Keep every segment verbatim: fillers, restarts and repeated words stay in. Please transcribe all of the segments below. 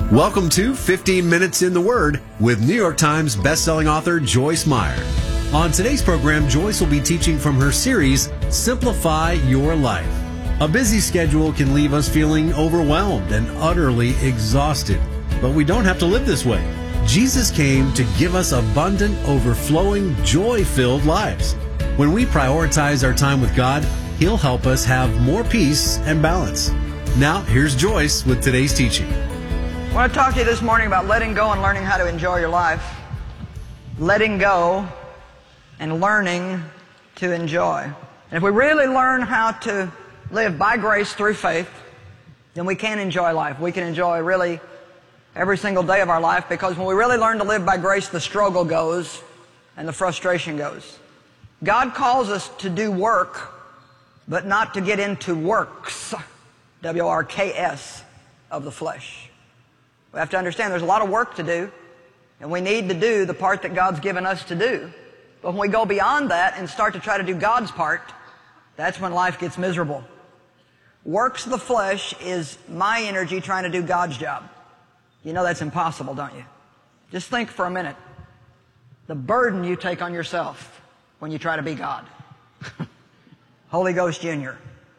Welcome to fifteen minutes in the Word with New York Times bestselling author Joyce Meyer. On today's program, Joyce will be teaching from her series, Simplify Your Life. A busy schedule can leave us feeling overwhelmed and utterly exhausted, but we don't have to live this way. Jesus came to give us abundant, overflowing, joy-filled lives. When we prioritize our time with God, He'll help us have more peace and balance. Now, here's Joyce with today's teaching. I want to talk to you this morning about letting go and learning how to enjoy your life. Letting go and learning to enjoy. And if we really learn how to live by grace through faith, then we can enjoy life. We can enjoy really every single day of our life, because when we really learn to live by grace, the struggle goes and the frustration goes. God calls us to do work, but not to get into works, W O R K S, of the flesh. We have to understand there's a lot of work to do, and we need to do the part that God's given us to do. But when we go beyond that and start to try to do God's part, that's when life gets miserable. Works of the flesh is my energy trying to do God's job. You know that's impossible, don't you? Just think for a minute. The burden you take on yourself when you try to be God. Holy Ghost Junior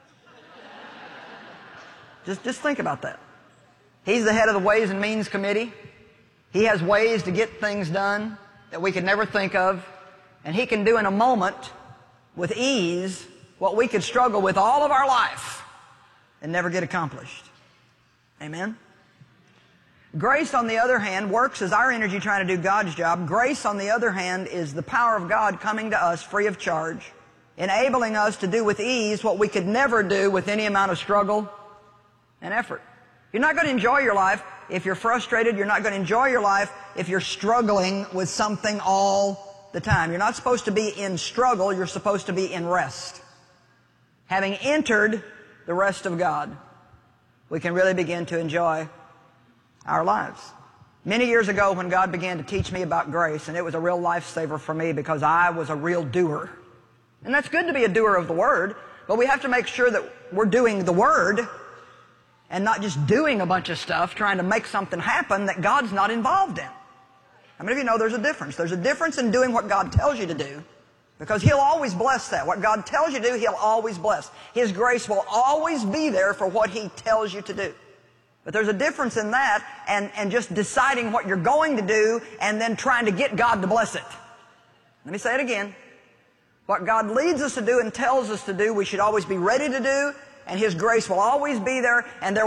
Just, just think about that. He's the head of the Ways and Means Committee. He has ways to get things done that we could never think of. And He can do in a moment, with ease, what we could struggle with all of our life and never get accomplished. Amen? Grace, on the other hand, works as our energy trying to do God's job. Grace, on the other hand, is the power of God coming to us free of charge, enabling us to do with ease what we could never do with any amount of struggle and effort. You're not going to enjoy your life if you're frustrated. You're not going to enjoy your life if you're struggling with something all the time. You're not supposed to be in struggle. You're supposed to be in rest. Having entered the rest of God, we can really begin to enjoy our lives. Many years ago, when God began to teach me about grace, and it was a real lifesaver for me because I was a real doer. And that's good to be a doer of the Word, but we have to make sure that we're doing the Word and not just doing a bunch of stuff, trying to make something happen that God's not involved in. How many of you know there's a difference? There's a difference in doing what God tells you to do, because He'll always bless that. What God tells you to do, He'll always bless. His grace will always be there for what He tells you to do. But there's a difference in that and, and just deciding what you're going to do and then trying to get God to bless it. Let me say it again. What God leads us to do and tells us to do, we should always be ready to do, and His grace will always be there, and there